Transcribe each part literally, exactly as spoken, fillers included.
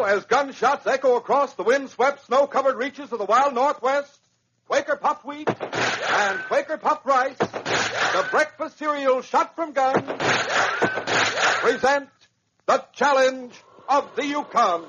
as gunshots echo across the wind-swept, snow-covered reaches of the wild Northwest, Quaker Puffed Wheat and Quaker Puffed Rice, the breakfast cereal shot from guns, present the challenge of the Yukon.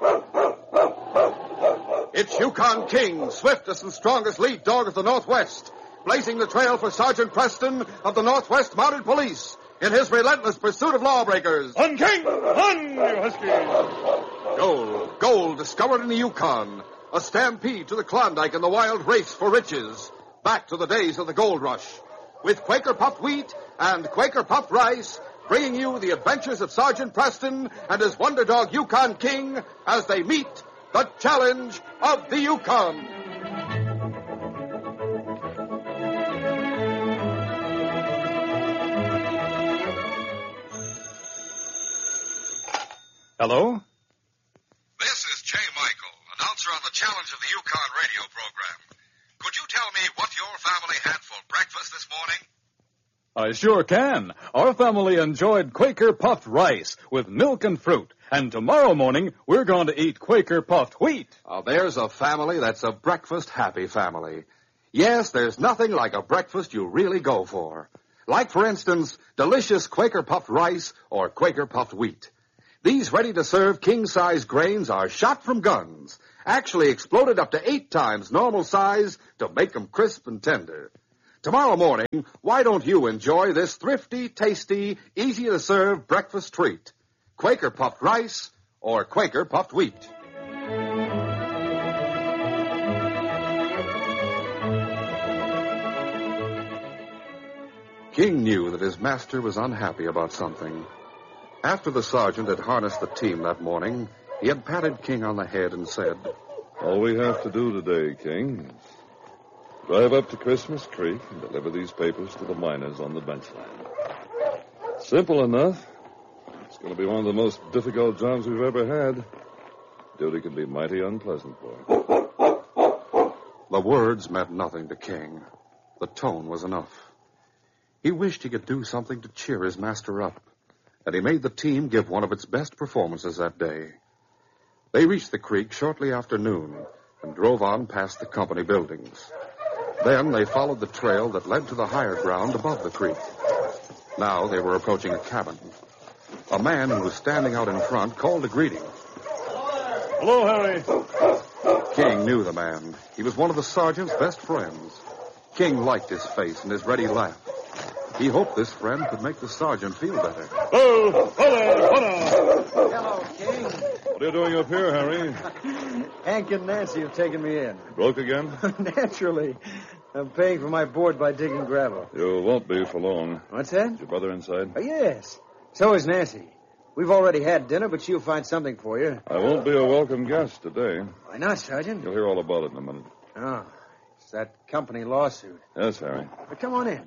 It's Yukon King, swiftest and strongest lead dog of the Northwest, blazing the trail for Sergeant Preston of the Northwest Mounted Police in his relentless pursuit of lawbreakers. On, King! On, you husky! Gold, gold discovered in the Yukon. A stampede to the Klondike and the wild race for riches. Back to the days of the gold rush. With Quaker Puffed Wheat and Quaker Puffed Rice, bringing you the adventures of Sergeant Preston and his wonder dog Yukon King as they meet the challenge of the Yukon. Hello? This is Jay Michael, announcer on the Challenge of the Yukon radio program. Could you tell me what your family had for breakfast this morning? I sure can. Our family enjoyed Quaker Puffed Rice with milk and fruit. And tomorrow morning, we're going to eat Quaker Puffed Wheat. Oh, there's a family that's a breakfast-happy family. Yes, there's nothing like a breakfast you really go for. Like, for instance, delicious Quaker Puffed Rice or Quaker Puffed Wheat. These ready-to-serve king-size grains are shot from guns, actually exploded up to eight times normal size to make them crisp and tender. Tomorrow morning, why don't you enjoy this thrifty, tasty, easy-to-serve breakfast treat? Quaker Puffed Rice or Quaker Puffed Wheat. King knew that his master was unhappy about something. After the sergeant had harnessed the team that morning, he had patted King on the head and said, "All we have to do today, King, is drive up to Christmas Creek and deliver these papers to the miners on the benchland. Simple enough. It's going to be one of the most difficult jobs we've ever had. Duty can be mighty unpleasant, boy." The words meant nothing to King. The tone was enough. He wished he could do something to cheer his master up, and he made the team give one of its best performances that day. They reached the creek shortly after noon and drove on past the company buildings. Then they followed the trail that led to the higher ground above the creek. Now they were approaching a cabin. A man who was standing out in front called a greeting. Hello, Harry. King knew the man. He was one of the sergeant's best friends. King liked his face and his ready laugh. He hoped this friend could make the sergeant feel better. Oh, hello, hello. Hello, King. What are you doing up here, Harry? Hank and Nancy have taken me in. Broke again? Naturally. I'm paying for my board by digging gravel. You won't be for long. What's that? Is your brother inside? Oh, yes. So is Nancy. We've already had dinner, but she'll find something for you. I won't be a welcome guest today. Why not, Sergeant? You'll hear all about it in a minute. Oh, it's that company lawsuit. Yes, Harry. But come on in.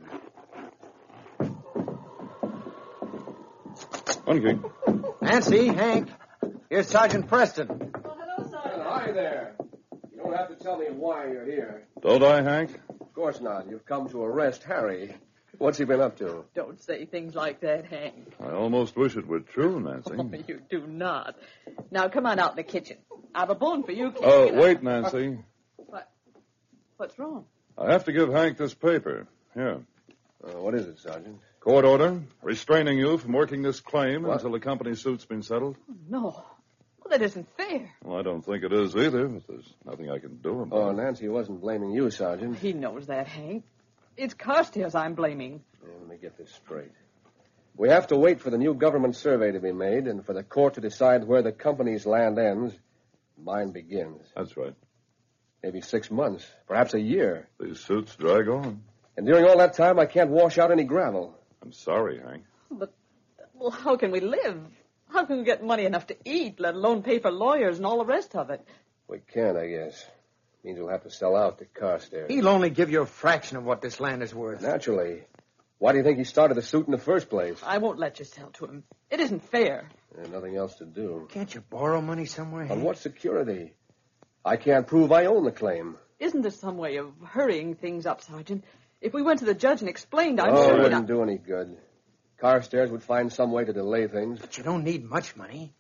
On, King. Nancy, Hank, here's Sergeant Preston. Oh, hello, Sergeant. Hi there. You don't have to tell me why you're here. Don't I, Hank? Of course not. You've come to arrest Harry. What's he been up to? Don't say things like that, Hank. I almost wish it were true, Nancy. Oh, you do not. Now, come on out in the kitchen. I have a bone for you, King. Oh, wait, Nancy. What? What's wrong? I have to give Hank this paper. Here. Uh, what is it, Sergeant? Court order restraining you from working this claim What? until the company suit's been settled. Oh, no. Well, that isn't fair. Well, I don't think it is either, but there's nothing I can do about Oh, it. Nancy wasn't blaming you, Sergeant. He knows that, Hank. It's Carstairs I'm blaming. Yeah, let me get this straight. We have to wait for the new government survey to be made and for the court to decide where the company's land ends, mine begins. That's right. Maybe six months, perhaps a year. These suits drag on. And during all that time, I can't wash out any gravel. I'm sorry, Hank. But, well, how can we live? How can we get money enough to eat, let alone pay for lawyers and all the rest of it? We can, I guess. Means we'll have to sell out to Carstairs. He'll only give you a fraction of what this land is worth. Naturally. Why do you think he started the suit in the first place? I won't let you sell to him. It isn't fair. There's nothing else to do. Can't you borrow money somewhere, On Hank? what security? I can't prove I own the claim. Isn't there some way of hurrying things up, Sergeant? If we went to the judge and explained, I'm oh, sure it we'd wouldn't not... do any good. Carstairs would find some way to delay things. But you don't need much money.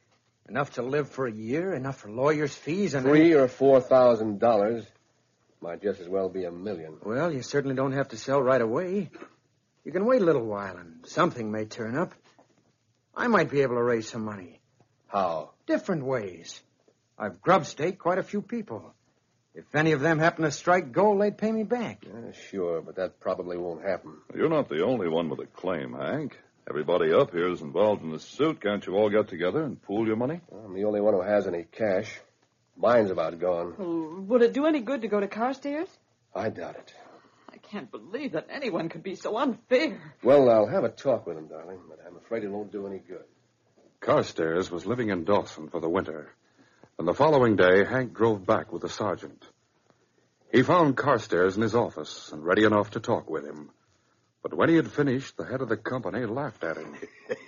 Enough to live for a year, enough for lawyers' fees, and... Three or four thousand dollars. Might just as well be a million. Well, you certainly don't have to sell right away. You can wait a little while, and something may turn up. I might be able to raise some money. How? Different ways. I've grub-staked quite a few people. If any of them happen to strike gold, they'd pay me back. Uh, sure, but that probably won't happen. You're not the only one with a claim, Hank. Everybody up here is involved in this suit. Can't you all get together and pool your money? I'm the only one who has any cash. Mine's about gone. Well, would it do any good to go to Carstairs? I doubt it. I can't believe that anyone could be so unfair. Well, I'll have a talk with him, darling, but I'm afraid it won't do any good. Carstairs was living in Dawson for the winter, and the following day, Hank drove back with the sergeant. He found Carstairs in his office and ready enough to talk with him. But when he had finished, the head of the company laughed at him.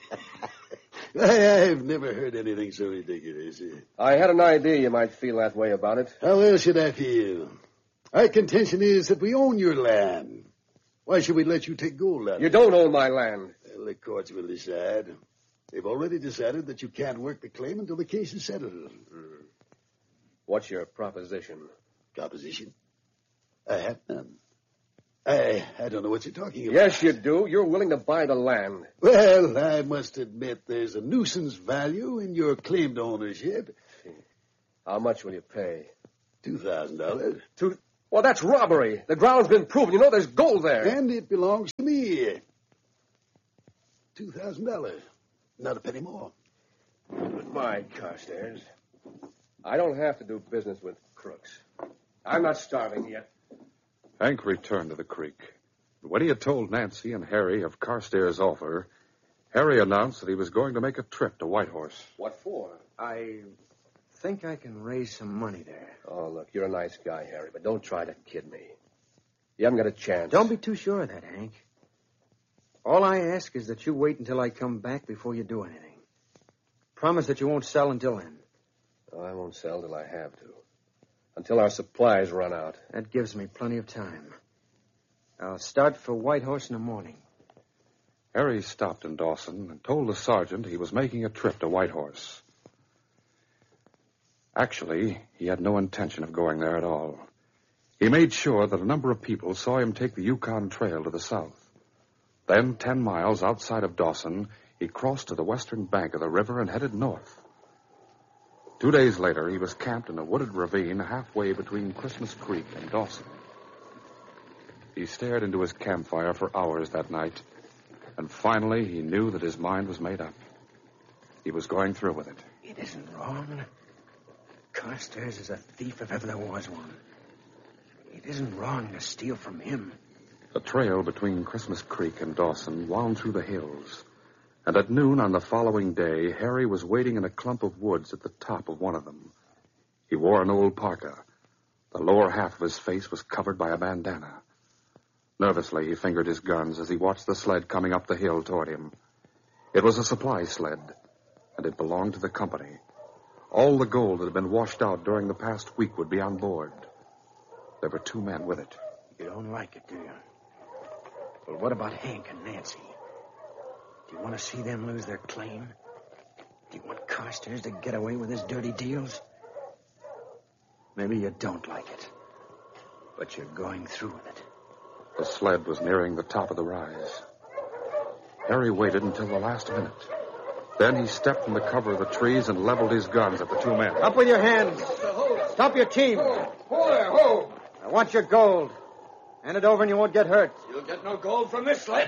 I've never heard anything so ridiculous. I had an idea you might feel that way about it. How else should I feel? Our contention is that we own your land. Why should we let you take gold out of it? You don't own my land. Well, the courts will decide. They've already decided that you can't work the claim until the case is settled. Hmm. What's your proposition? Proposition? I have none. I, I don't know what you're talking about. Yes, you do. You're willing to buy the land. Well, I must admit there's a nuisance value in your claim to ownership. How much will you pay? Two thousand dollars. Two... Well, that's robbery. The ground's been proven. You know there's gold there. And it belongs to me. Two thousand dollars. Not a penny more. Goodbye, Carstairs. I don't have to do business with crooks. I'm not starving yet. Hank returned to the creek. When he had told Nancy and Harry of Carstairs' offer, Harry announced that he was going to make a trip to Whitehorse. What for? I think I can raise some money there. Oh, look, you're a nice guy, Harry, but don't try to kid me. You haven't got a chance. Don't be too sure of that, Hank. All I ask is that you wait until I come back before you do anything. Promise that you won't sell until then. Oh, I won't sell till I have to. Until our supplies run out. That gives me plenty of time. I'll start for Whitehorse in the morning. Harry stopped in Dawson and told the sergeant he was making a trip to Whitehorse. Actually, he had no intention of going there at all. He made sure that a number of people saw him take the Yukon Trail to the south. Then, ten miles outside of Dawson, he crossed to the western bank of the river and headed north. Two days later, he was camped in a wooded ravine halfway between Christmas Creek and Dawson. He stared into his campfire for hours that night, and finally he knew that his mind was made up. He was going through with it. It isn't wrong. Carstairs is a thief if ever there was one. It isn't wrong to steal from him. The trail between Christmas Creek and Dawson wound through the hills. And at noon on the following day, Harry was waiting in a clump of woods at the top of one of them. He wore an old parka. The lower half of his face was covered by a bandana. Nervously, he fingered his guns as he watched the sled coming up the hill toward him. It was a supply sled, and it belonged to the company. All the gold that had been washed out during the past week would be on board. There were two men with it. You don't like it, do you? Well, what about Hank and Nancy? Do you want to see them lose their claim? Do you want Carstairs to get away with his dirty deals? Maybe you don't like it, but you're going through with it. The sled was nearing the top of the rise. Harry waited until the last minute. Then he stepped from the cover of the trees and leveled his guns at the two men. Up with your hands. Stop your team. Hold there, hold. I want your gold. Hand it over and you won't get hurt. You'll get no gold from this sled.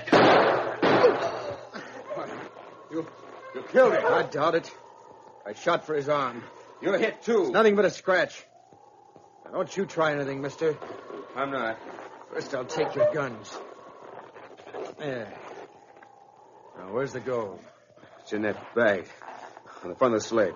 You, you killed him. I doubt it. I shot for his arm. You're hit, too. It's nothing but a scratch. Now, don't you try anything, mister. I'm not. First, I'll take your guns. There. Now, where's the gold? It's in that bag on the front of the sled.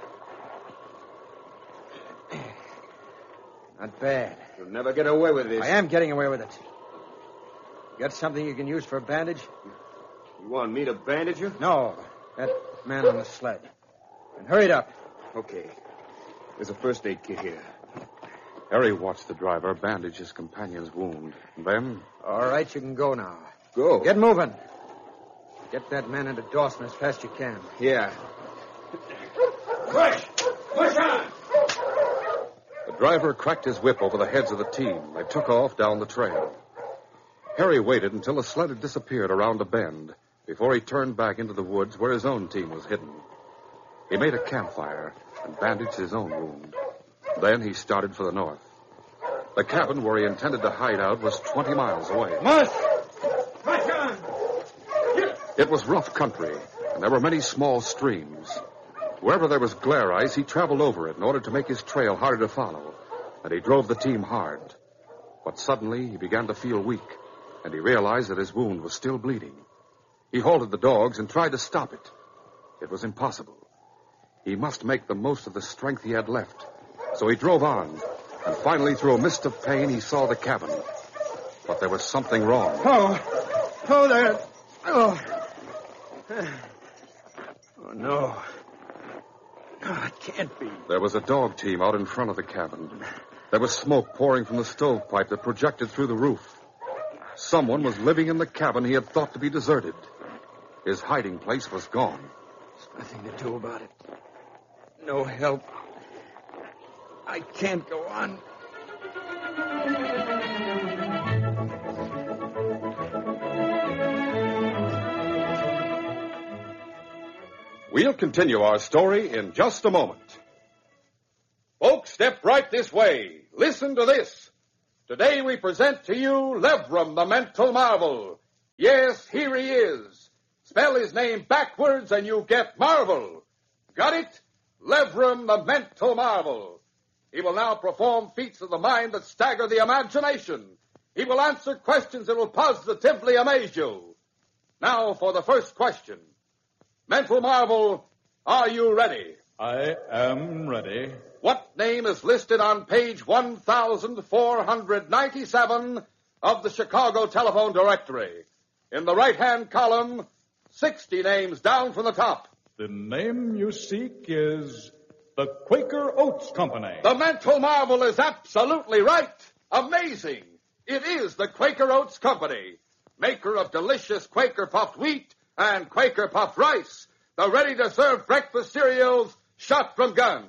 Not bad. You'll never get away with this. I am getting away with it. You got something you can use for a bandage? You want me to bandage you? No. That man on the sled. And hurry it up. Okay. There's a first aid kit here. Harry watched the driver bandage his companion's wound. And then... All right, you can go now. Go. Get moving. Get that man into Dawson as fast as you can. Yeah. Push! Push on! The driver cracked his whip over the heads of the team. They took off down the trail. Harry waited until the sled had disappeared around a bend before he turned back into the woods where his own team was hidden. He made a campfire and bandaged his own wound. Then he started for the north. The cabin where he intended to hide out was twenty miles away. Mush! Push on! It was rough country, and there were many small streams. Wherever there was glare ice, he traveled over it in order to make his trail harder to follow, and he drove the team hard. But suddenly, he began to feel weak, and he realized that his wound was still bleeding. He halted the dogs and tried to stop it. It was impossible. He must make the most of the strength he had left. So he drove on, and finally, through a mist of pain, he saw the cabin. But there was something wrong. Oh, oh, there. Oh. Oh, no. Oh, it can't be. There was a dog team out in front of the cabin. There was smoke pouring from the stovepipe that projected through the roof. Someone was living in the cabin he had thought to be deserted. His hiding place was gone. There's nothing to do about it. No help. I can't go on. We'll continue our story in just a moment. Folks, step right this way. Listen to this. Today we present to you Levrum, the mental marvel. Yes, here he is. Spell his name backwards and you get marvel. Got it? Levrum, the mental marvel. He will now perform feats of the mind that stagger the imagination. He will answer questions that will positively amaze you. Now for the first question. Mental marvel, are you ready? I am ready. What name is listed on page one thousand four hundred ninety-seven of the Chicago Telephone Directory? In the right-hand column, sixty names down from the top. The name you seek is the Quaker Oats Company. The mental marvel is absolutely right. Amazing. It is the Quaker Oats Company, maker of delicious Quaker puffed wheat and Quaker puffed rice, the ready-to-serve breakfast cereals shot from guns.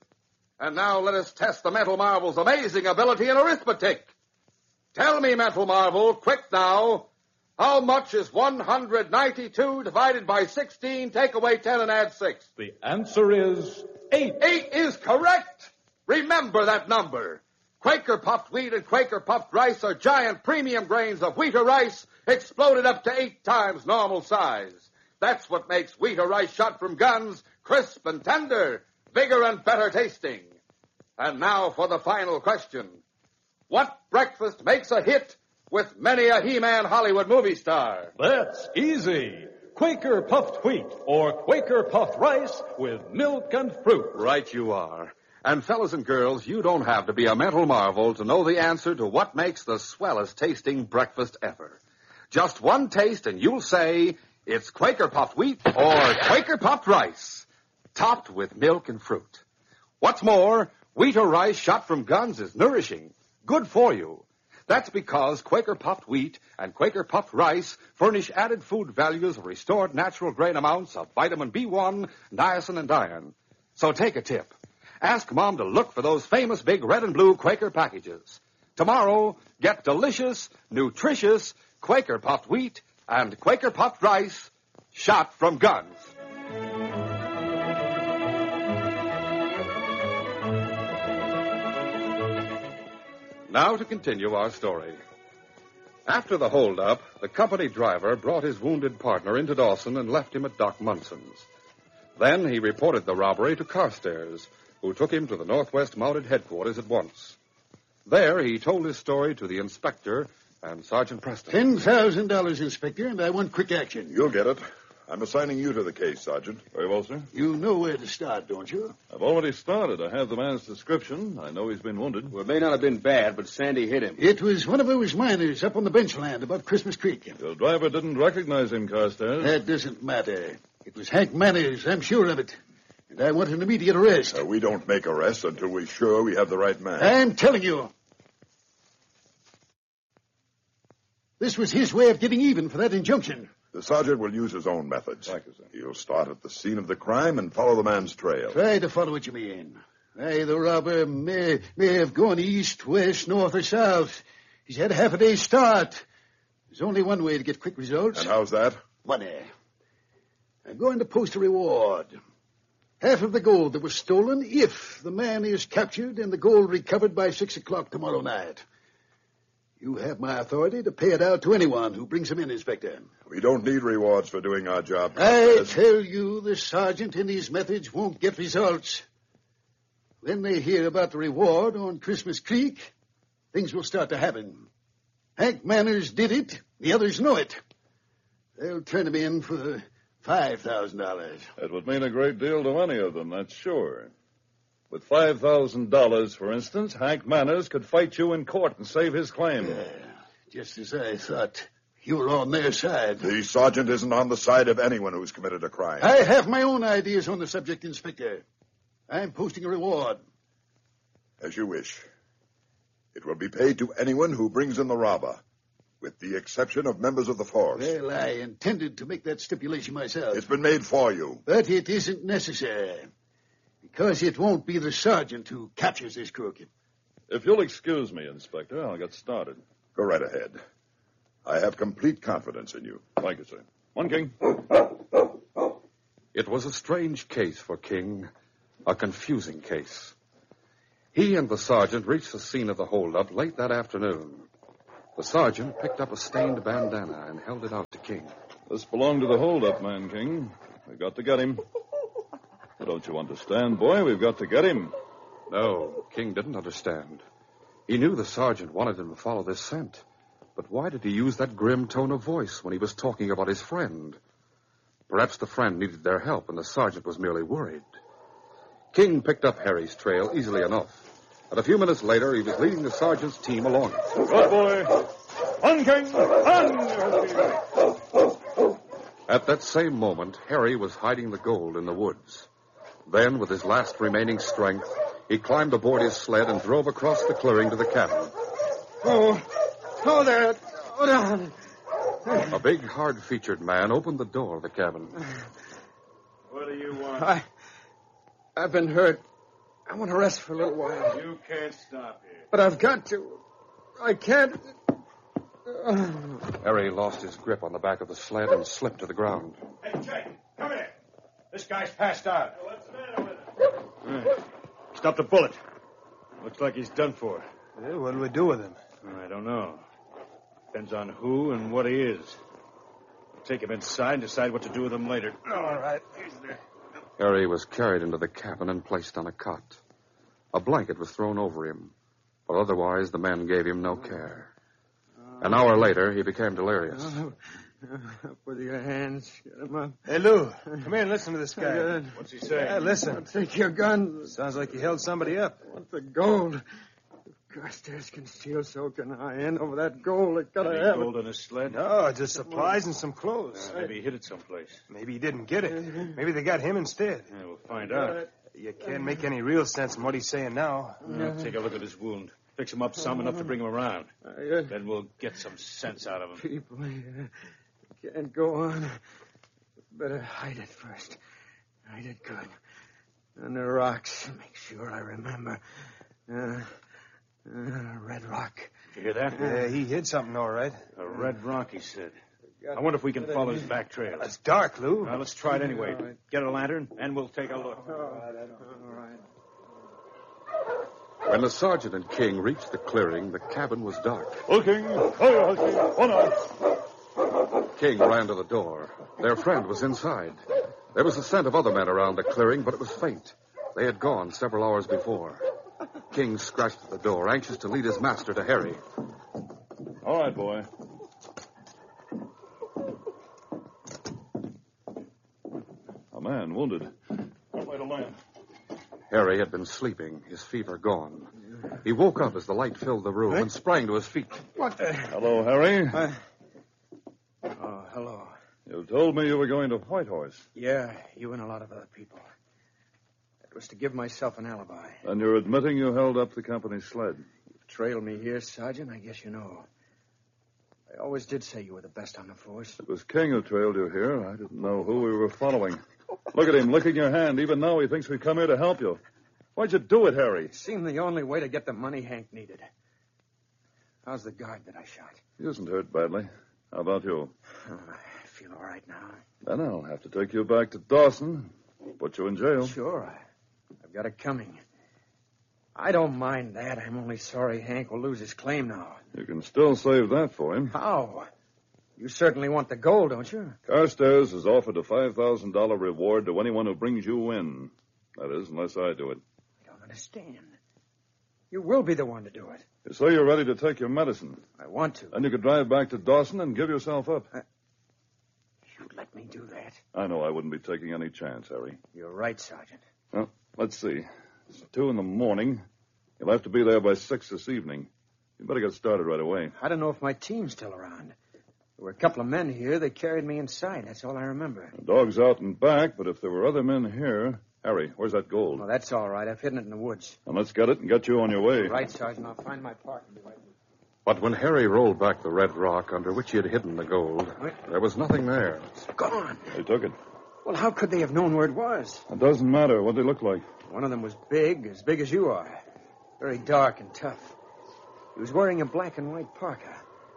And now let us test the mental marvel's amazing ability in arithmetic. Tell me, mental marvel, quick now, how much is one hundred ninety-two divided by sixteen, take away ten and add six? The answer is eight. Eight is correct. Remember that number. Quaker puffed wheat and Quaker puffed rice are giant premium grains of wheat or rice exploded up to eight times normal size. That's what makes wheat or rice shot from guns crisp and tender, bigger and better tasting. And now for the final question. What breakfast makes a hit with many a He-Man Hollywood movie star? That's easy. Quaker puffed wheat or Quaker puffed rice with milk and fruit. Right you are. And fellas and girls, you don't have to be a mental marvel to know the answer to what makes the swellest tasting breakfast ever. Just one taste and you'll say it's Quaker puffed wheat or Quaker puffed rice, topped with milk and fruit. What's more, wheat or rice shot from guns is nourishing, good for you. That's because Quaker puffed wheat and Quaker puffed rice furnish added food values of restored natural grain amounts of vitamin B one, niacin, and iron. So take a tip. Ask Mom to look for those famous big red and blue Quaker packages. Tomorrow, get delicious, nutritious Quaker puffed wheat and Quaker puffed rice shot from guns. Now to continue our story. After the holdup, the company driver brought his wounded partner into Dawson and left him at Doc Munson's. Then he reported the robbery to Carstairs, who took him to the Northwest Mounted Headquarters at once. There he told his story to the inspector and Sergeant Preston. Ten thousand dollars, Inspector, and I want quick action. You'll get it. I'm assigning you to the case, Sergeant. Very well, sir. You know where to start, don't you? I've already started. I have the man's description. I know he's been wounded. Well, it may not have been bad, but Sandy hit him. It was one of those miners up on the bench land above Christmas Creek. Your driver didn't recognize him, Carstairs. That doesn't matter. It was Hank Manners, I'm sure of it. And I want an immediate arrest. Uh, we don't make arrests until we're sure we have the right man. I'm telling you. This was his way of getting even for that injunction. The sergeant will use his own methods. Thank you, sir. He'll start at the scene of the crime and follow the man's trail. Try to follow what you mean. Aye, the robber may, may have gone east, west, north, or south. He's had a half a day's start. There's only one way to get quick results. And how's that? Money. I'm going to post a reward. Half of the gold that was stolen if the man is captured and the gold recovered by six o'clock tomorrow night. You have my authority to pay it out to anyone who brings him in, Inspector. We don't need rewards for doing our job. I tell you, the sergeant and his methods won't get results. When they hear about the reward on Christmas Creek, things will start to happen. Hank Manners did it. The others know it. They'll turn him in for five thousand dollars. It would mean a great deal to any of them, that's sure. With five thousand dollars, for instance, Hank Manners could fight you in court and save his claim. Yeah, just as I thought. You were on their side. The sergeant isn't on the side of anyone who's committed a crime. I have my own ideas on the subject, Inspector. I'm posting a reward. As you wish. It will be paid to anyone who brings in the robber, with the exception of members of the force. Well, I intended to make that stipulation myself. It's been made for you. But it isn't necessary. Because it won't be the sergeant who captures this crook. If you'll excuse me, Inspector, I'll get started. Go right ahead. I have complete confidence in you. Thank you, sir. One, King. It was a strange case for King, a confusing case. He and the sergeant reached the scene of the holdup late that afternoon. The sergeant picked up a stained bandana and held it out to King. This belonged to the holdup man, King. We've got to get him. Don't you understand, boy? We've got to get him. No, King didn't understand. He knew the sergeant wanted him to follow this scent. But why did he use that grim tone of voice when he was talking about his friend? Perhaps the friend needed their help and the sergeant was merely worried. King picked up Harry's trail easily enough. And a few minutes later, he was leading the sergeant's team along it. Good boy. On, King. On! At that same moment, Harry was hiding the gold in the woods. Then, with his last remaining strength, he climbed aboard his sled and drove across the clearing to the cabin. Oh, oh there. Hold on. A big, hard-featured man opened the door of the cabin. What do you want? I, I've been hurt. I want to rest for a little while. You can't stop here. But I've got to. I can't. Uh... Harry lost his grip on the back of the sled and slipped to the ground. Hey, Jake, come here. This guy's passed out. What's the matter with him? Right. Stopped a bullet. Looks like he's done for. Well, what do we do with him? I don't know. Depends on who and what he is. We'll take him inside and decide what to do with him later. All right. He's there. Harry was carried into the cabin and placed on a cot. A blanket was thrown over him, but otherwise the men gave him no care. An hour later, he became delirious. Up with your hands. Get him up. Hey, Lou, come here and listen to this guy. Uh, What's he saying? Yeah, listen. Take your gun. Sounds like you held somebody up. I want the gold. If Carstairs can steal, so can I. And over that gold, I gotta Any have gold it. on his sled? No, just supplies and some clothes. Uh, maybe he hid it someplace. Maybe he didn't get it. Maybe they got him instead. Yeah, we'll find out. You can't make any real sense in what he's saying now. We'll take a look at his wound. Fix him up some enough to bring him around. Uh, Then we'll get some sense out of him. People, uh, can't go on. Better hide it first. Hide it good. Under rocks. Make sure I remember. Uh, uh, Red Rock. Did you hear that? Yeah, he hid something, all right. A red rock, he said. I wonder if we can follow his back trail. It's dark, Lou. Well, let's try it anyway. Get a lantern, and we'll take a look. All right. When the sergeant and King reached the clearing, the cabin was dark. Oh, King. Oh, King. Oh, no. King ran to the door. Their friend was inside. There was a scent of other men around the clearing, but it was faint. They had gone several hours before. King scratched at the door, anxious to lead his master to Harry. All right, boy. A man wounded. What way to land? Harry had been sleeping, his fever gone. He woke up as the light filled the room and sprang to his feet. What the... Hello, Harry. Uh... Oh, hello. You told me you were going to Whitehorse. Yeah, you and a lot of other people. It was to give myself an alibi. And you're admitting you held up the company's sled. You've trailed me here, Sergeant. I guess you know. I always did say you were the best on the force. It was King who trailed you here. I didn't know who we were following. Look at him, licking your hand. Even now he thinks we come here to help you. Why'd you do it, Harry? It seemed the only way to get the money Hank needed. How's the guard that I shot? He isn't hurt badly. How about you? Oh, I feel all right now. Then I'll have to take you back to Dawson. Put you in jail. Sure, I, I've got it coming. I don't mind that. I'm only sorry Hank will lose his claim now. You can still save that for him. How? You certainly want the gold, don't you? Carstairs has offered a five thousand dollars reward to anyone who brings you in. That is, unless I do it. I don't understand. You will be the one to do it. You say you're ready to take your medicine. I want to. Then you could drive back to Dawson and give yourself up. Uh, you'd let me do that? I know I wouldn't be taking any chance, Harry. You're right, Sergeant. Well, let's see. It's two in the morning. You'll have to be there by six this evening. You better get started right away. I don't know if my team's still around. There were a couple of men here. They carried me inside. That's all I remember. The dog's out and back, but if there were other men here... Harry, where's that gold? Well, that's all right. I've hidden it in the woods. Then let's get it and get you on your way. Right, Sergeant. I'll find my partner. But when Harry rolled back the red rock under which he had hidden the gold, there was nothing there. It's gone. They took it. Well, how could they have known where it was? It doesn't matter what they look like. One of them was big, as big as you are. Very dark and tough. He was wearing a black and white parka.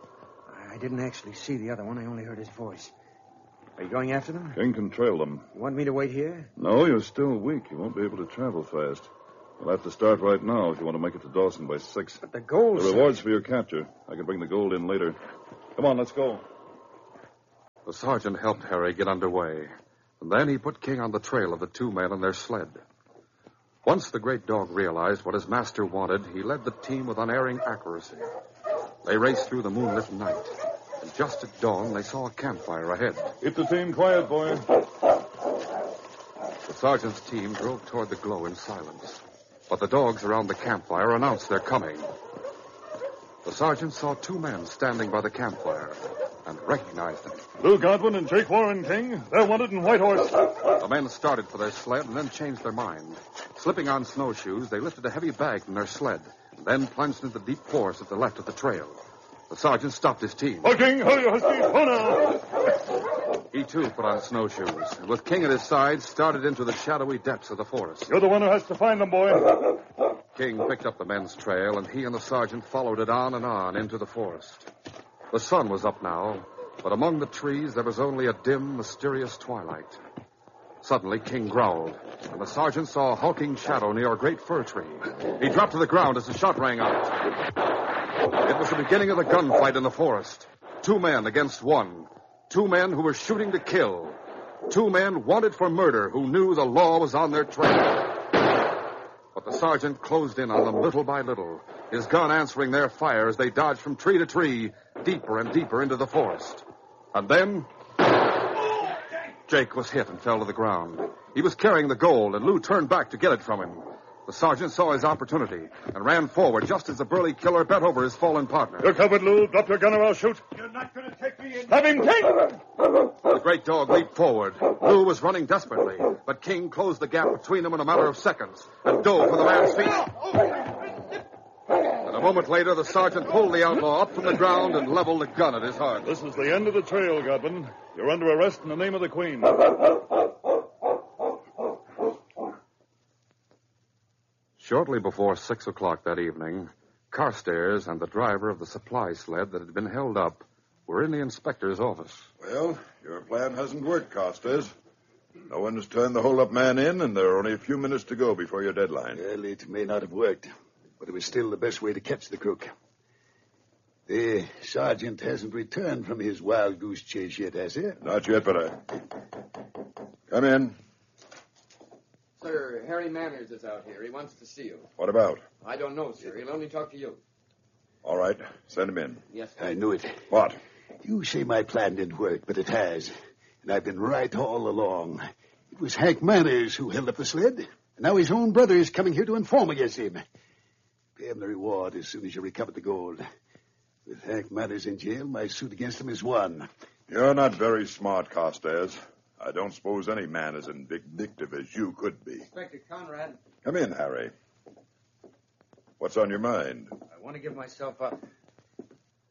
I didn't actually see the other one. I only heard his voice. Are you going after them? King can trail them. You want me to wait here? No, you're still weak. You won't be able to travel fast. You'll have to start right now if you want to make it to Dawson by six. But the gold... The reward's for your capture. I can bring the gold in later. Come on, let's go. The sergeant helped Harry get underway, and then he put King on the trail of the two men and their sled. Once the great dog realized what his master wanted, he led the team with unerring accuracy. They raced through the moonlit night, and just at dawn, they saw a campfire ahead. Keep the team quiet, boy. The sergeant's team drove toward the glow in silence, but the dogs around the campfire announced their coming. The sergeant saw two men standing by the campfire and recognized them. Lou Godwin and Jake Warren, King. They're wanted in Whitehorse. The men started for their sled and then changed their mind. Slipping on snowshoes, they lifted a heavy bag from their sled and then plunged into the deep forest at the left of the trail. The sergeant stopped his team. Oh, King, hurry, Huskies, go now. He, too, put on snowshoes, and with King at his side, started into the shadowy depths of the forest. You're the one who has to find them, boy. King picked up the men's trail, and he and the sergeant followed it on and on into the forest. The sun was up now, but among the trees there was only a dim, mysterious twilight. Suddenly, King growled, and the sergeant saw a hulking shadow near a great fir tree. He dropped to the ground as the shot rang out. It was the beginning of the gunfight in the forest. Two men against one. Two men who were shooting to kill. Two men wanted for murder who knew the law was on their trail. But the sergeant closed in on them little by little, his gun answering their fire as they dodged from tree to tree, deeper and deeper into the forest. And then... Jake was hit and fell to the ground. He was carrying the gold, and Lou turned back to get it from him. The sergeant saw his opportunity and ran forward just as the burly killer bent over his fallen partner. You're covered, Lou. Drop your gun or I'll shoot. You're not going to take me in. Have him, King! The great dog leaped forward. Lou was running desperately, but King closed the gap between them in a matter of seconds and dove for the man's feet. And a moment later, the sergeant pulled the outlaw up from the ground and leveled the gun at his heart. This is the end of the trail, Godwin. You're under arrest in the name of the Queen. Shortly before six o'clock that evening, Carstairs and the driver of the supply sled that had been held up were in the inspector's office. Well, your plan hasn't worked, Costas. No one has turned the hold-up man in, and there are only a few minutes to go before your deadline. Well, it may not have worked, but it was still the best way to catch the crook. The sergeant hasn't returned from his wild goose chase yet, has he? Not yet, but I... Come in. Sir, Harry Manners is out here. He wants to see you. What about? I don't know, sir. He'll only talk to you. All right. Send him in. Yes, sir. I knew it. What? You say my plan didn't work, but it has. And I've been right all along. It was Hank Manners who held up the sled, and now his own brother is coming here to inform against him. Pay him the reward as soon as you recover the gold. With Hank Manners in jail, my suit against him is won. You're not very smart, Costas. I don't suppose any man as vindictive as you could be. Inspector Conrad. Come in, Harry. What's on your mind? I want to give myself up.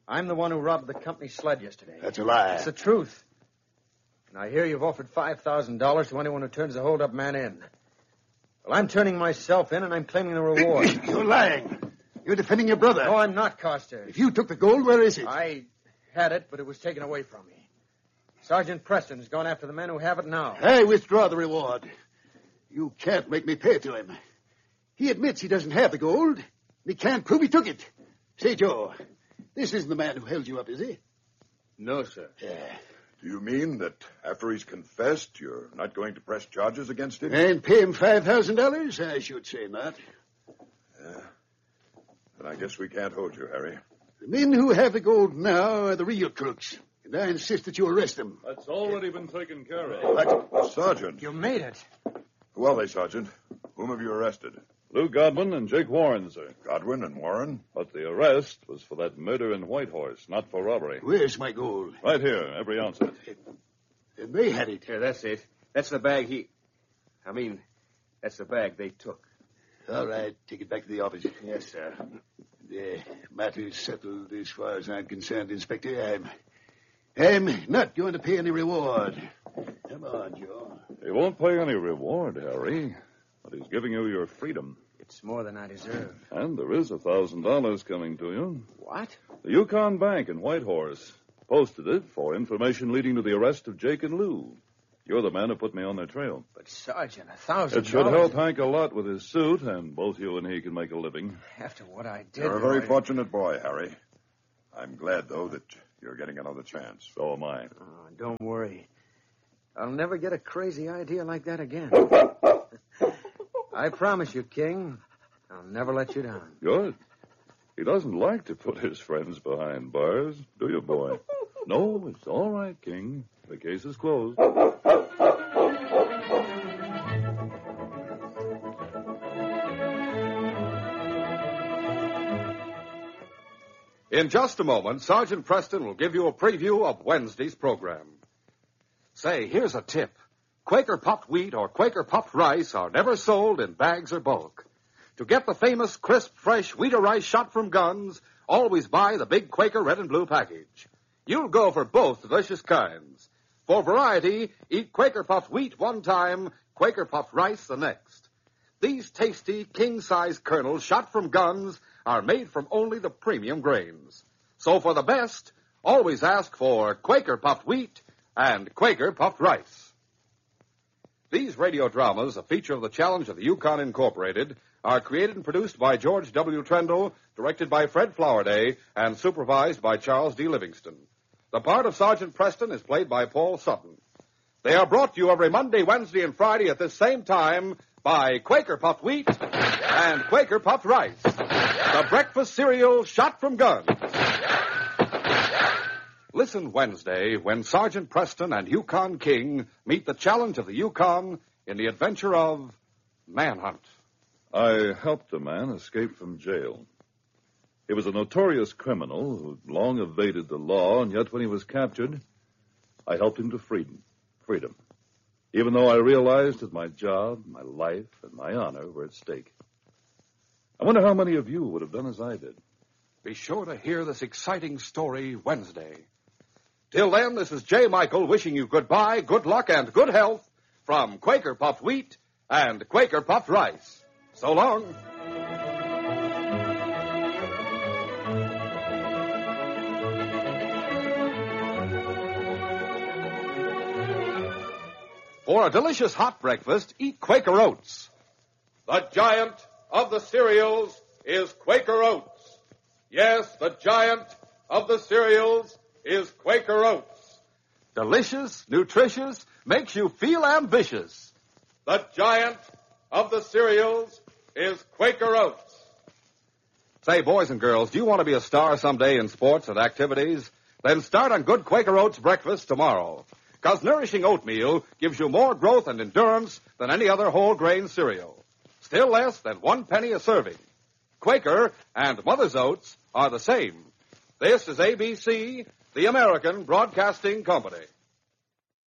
I'm the one who robbed the company sled yesterday. That's a lie. It's the truth. And I hear you've offered five thousand dollars to anyone who turns the hold-up man in. Well, I'm turning myself in, and I'm claiming the reward. You're lying. You're defending your brother. No, I'm not, Coster. If you took the gold, where is it? I had it, but it was taken away from me. Sergeant Preston has gone after the men who have it now. I withdraw the reward. You can't make me pay to him. He admits he doesn't have the gold, and he can't prove he took it. Say, Joe, this isn't the man who held you up, is he? No, sir. Yeah. Do you mean that after he's confessed, you're not going to press charges against him? And pay him five thousand dollars? I should say not. Yeah. Then I guess we can't hold you, Harry. The men who have the gold now are the real crooks, and I insist that you arrest them. That's already been taken care of. What? Sergeant. You made it. Who are they, Sergeant? Whom have you arrested? Lou Godwin and Jake Warren, sir. Godwin and Warren? But the arrest was for that murder in Whitehorse, not for robbery. Where's my gold? Right here, every ounce of it. And they had it. Here, that's it. That's the bag he... I mean, that's the bag they took. All right, take it back to the office. Yes, sir. The matter's settled as far as I'm concerned, Inspector. I'm... I'm not going to pay any reward. Come on, Joe. He won't pay any reward, Harry. But he's giving you your freedom. It's more than I deserve. And there is a thousand dollars coming to you. What? The Yukon Bank in Whitehorse posted it for information leading to the arrest of Jake and Lou. You're the man who put me on their trail. But, Sergeant, a thousand It should dollars... help Hank a lot with his suit, and both you and he can make a living. After what I did... You're a very I... fortunate boy, Harry. I'm glad, though, that you're getting another chance. So am I. Oh, don't worry. I'll never get a crazy idea like that again. I promise you, King, I'll never let you down. Good. He doesn't like to put his friends behind bars, do you, boy? No, it's all right, King. The case is closed. In just a moment, Sergeant Preston will give you a preview of Wednesday's program. Say, here's a tip. Quaker puffed wheat or Quaker puffed rice are never sold in bags or bulk. To get the famous crisp, fresh wheat or rice shot from guns, always buy the big Quaker red and blue package. You'll go for both delicious kinds. For variety, eat Quaker puffed wheat one time, Quaker puffed rice the next. These tasty, king-size kernels shot from guns are made from only the premium grains. So for the best, always ask for Quaker puffed wheat and Quaker puffed rice. These radio dramas, a feature of the Challenge of the Yukon Incorporated, are created and produced by George W. Trendle, directed by Fred Flowerday, and supervised by Charles D. Livingston. The part of Sergeant Preston is played by Paul Sutton. They are brought to you every Monday, Wednesday, and Friday at this same time by Quaker puffed wheat and Quaker puffed rice, the breakfast cereal shot from guns. Listen Wednesday when Sergeant Preston and Yukon King meet the Challenge of the Yukon in the adventure of Manhunt. I helped a man escape from jail. He was a notorious criminal who'd long evaded the law, and yet when he was captured, I helped him to freedom. Freedom. Even though I realized that my job, my life, and my honor were at stake. I wonder how many of you would have done as I did. Be sure to hear this exciting story Wednesday. Till then, this is J. Michael wishing you goodbye, good luck, and good health from Quaker puffed wheat and Quaker puffed rice. So long. For a delicious hot breakfast, eat Quaker Oats. The giant of the cereals is Quaker Oats. Yes, the giant of the cereals is Quaker Oats. Delicious, nutritious, makes you feel ambitious. The giant of the cereals is Quaker Oats. Say, boys and girls, do you want to be a star someday in sports and activities? Then start on good Quaker Oats breakfast tomorrow. Because nourishing oatmeal gives you more growth and endurance than any other whole grain cereal. Still less than one penny a serving. Quaker and Mother's Oats are the same. This is A B C, the American Broadcasting Company.